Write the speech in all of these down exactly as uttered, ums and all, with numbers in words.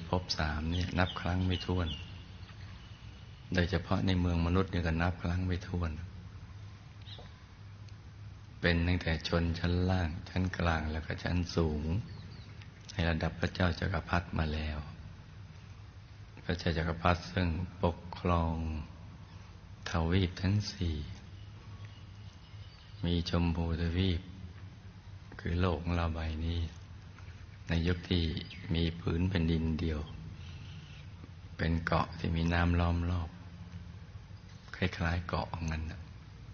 ภพสามเนี่ยนับครั้งไม่ถ้วนโดยเฉพาะในเมืองมนุษย์เนี่ยก็นับครั้งไม่ถ้วนเป็นตั้งแต่ชนชั้นล่างชั้นกลางแล้วก็ชั้นสูงในระดับพระเจ้าจักรพรรดิมาแล้วพระเจ้าจักรพรรดิซึ่งปกครองทวีปทั้งสี่มีชมพูทวีปคือโลกของเราใบนี้ในยุคที่มีผืนแผ่นดินเดียวเป็นเกาะที่มีน้ำล้อมรอบคล้ายๆเกาะของนั้นนะ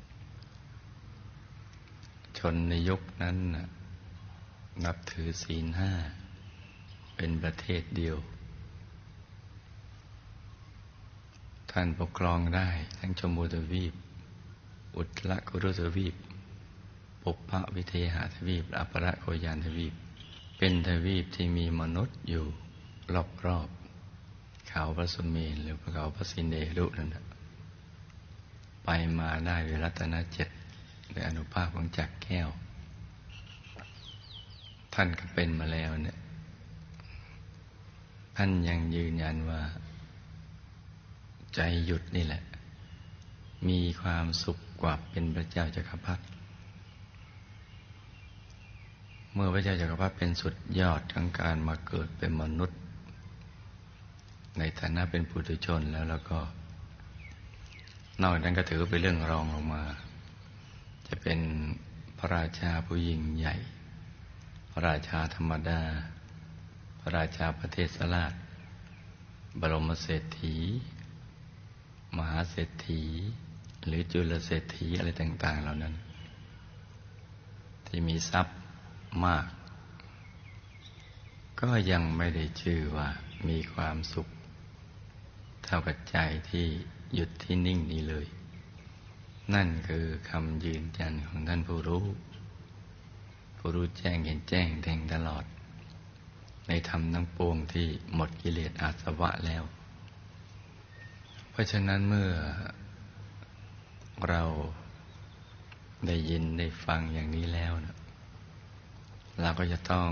ชนในยุคนั้นนะนับถือศีลห้าเป็นประเทศเดียวท่านปกครองได้ทั้งชมพูทวีปอุตรกุรุทวีปปุพพวิเทหทวีปและอัปรโคยานทวีปเป็นทวีปที่มีมนุษย์อยู่รอบๆเขาพระสุเมรุหรือเขาพระสิเนรุนั่นแหละไปมาได้ด้วยรัตนเจ็ดด้วยอนุภาพของจักรแก้วท่านก็เป็นมาแล้วเนี่ยท่านยังยืนยันว่าใจหยุดนี่แหละมีความสุขกว่าเป็นพระเจ้าจักรพรรดิเมื่อพระเจ้าจักรพรรดิเป็นสุดยอดของการมาเกิดเป็นมนุษย์ในฐานะเป็นปุถุชนแล้วแล้วก็นอกจากนั้นก็ถือเป็นเรื่องรองลงมาจะเป็นพระราชาผู้ยิ่งใหญ่พระราชาธรรมดาพระราชาประเทศราชบรมเศรษฐีมหาเศรษฐีหรือจุลเศรษฐีอะไรต่างๆเหล่านั้นที่มีทรัพย์มากก็ยังไม่ได้ชื่อว่ามีความสุขเท่ากับใจที่หยุดที่นิ่งนี้เลยนั่นคือคำยืนยันของท่านผู้รู้ผู้รู้แจ้งเห็นแจ้งแทงตลอดในธรรมทั้งปวงที่หมดกิเลสอาสวะแล้วเพราะฉะนั้นเมื่อเราได้ยินได้ฟังอย่างนี้แล้วนะเราก็จะต้อง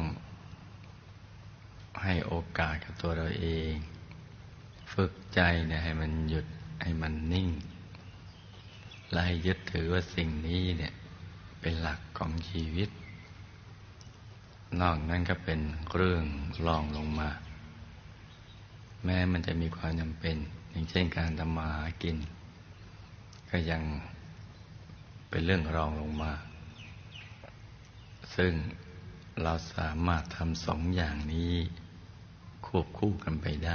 ให้โอกาสกับตัวเราเองฝึกใจเนี่ยให้มันหยุดให้มันนิ่งและให้ยึดถือว่าสิ่งนี้เนี่ยเป็นหลักของชีวิตนอกนั้นก็เป็นเรื่องรองลงมาแม้มันจะมีความจำเป็นอย่างเช่นการทำมาหากินก็ยังเป็นเรื่องรองลงมาซึ่งเราสามารถทำสองอย่างนี้ควบคู่กันไปได้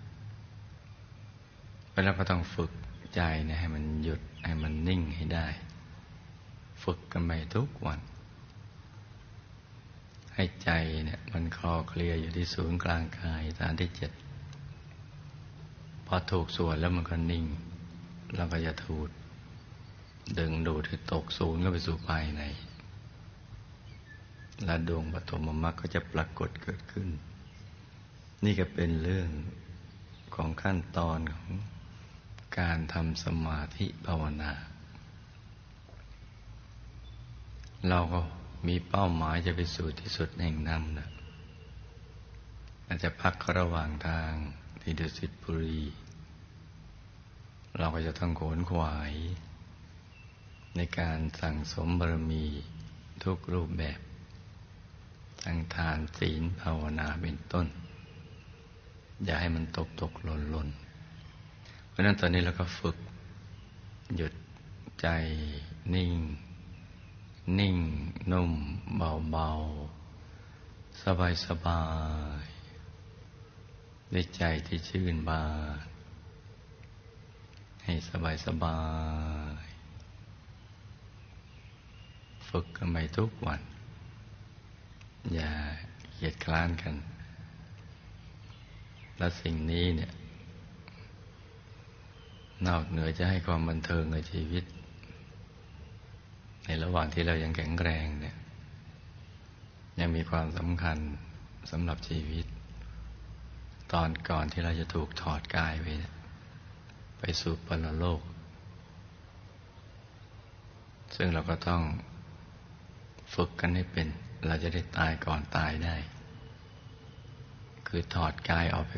เพราะเราก็ต้องฝึกใจเนี่ยให้มันหยุดให้มันนิ่งให้ได้ฝึกกันไปทุกวันให้ใจเนี่ยมันคลอเคลียอยู่ที่ศูนย์กลางกายฐานที่เจ็ดพอถูกส่วนแล้วมันก็นิ่งเราก็จะถูดดึงดูดให้ตกศูนย์ก็ไปสู่ภายในและดวงปฐมมรรคก็จะปรากฏเกิดขึ้นนี่ก็เป็นเรื่องของขั้นตอนของการทำสมาธิภาวนาเราก็มีเป้าหมายจะไปสู่ที่สุดแห่งนั้นนะอาจจะพักระหว่างทางที่ดุสิตบุรีเราก็จะต้องขวนขวายในการสั่งสมบารมีทุกรูปแบบทั้งทานศีลภาวนาเป็นต้นอย่าให้มันตกตกหล่นหล่นเพราะนั้นตอนนี้เราก็ฝึกหยุดใจนิ่งนิ่งนุ่มเบาเบาสบายสบายด้วยใจที่ชื่นบานให้สบายสบายฝึกกันไปทุกวันอย่าเกียจคร้านกันและสิ่งนี้เนี่ยนอกเหนือจะให้ความบันเทิงในชีวิตในระหว่างที่เรายังแข็งแรงเนี่ยยังมีความสำคัญสำหรับชีวิตตอนก่อนที่เราจะถูกถอดกายไปไปสู่ปรโลกซึ่งเราก็ต้องฝึกกันให้เป็นเราจะได้ตายก่อนตายได้คือถอดกายออกไป